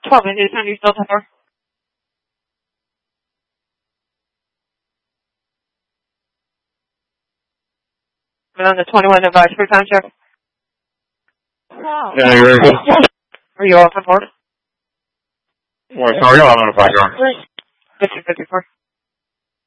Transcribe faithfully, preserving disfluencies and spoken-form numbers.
twelve Indian Time, you still have And on the twenty-one advice for time check. Yeah, you ready? Are you off on board? Well, sorry, I'm on a fire. fifty fifty-four.